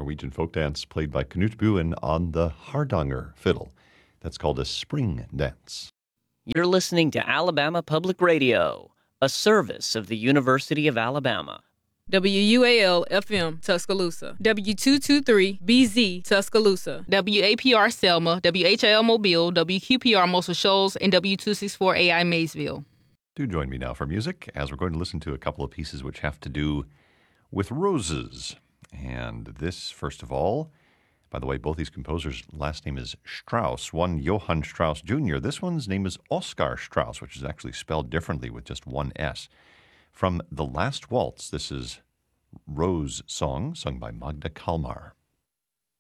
Norwegian folk dance played by Knut Buen on the Hardanger fiddle. That's called a spring dance. You're listening to Alabama Public Radio, a service of the University of Alabama. WUAL-FM, Tuscaloosa. W223-BZ, Tuscaloosa. WAPR Selma, WHIL Mobile, WQPR Muscle Shoals, and W264AI Maysville. Do join me now for music, as we're going to listen to a couple of pieces which have to do with roses. And this, first of all, by the way, both these composers' last name is Strauss. One, Johann Strauss Jr. This one's name is Oskar Strauss, which is actually spelled differently with just one S. From The Last Waltz, this is Rose Song, sung by Magda Kalmar.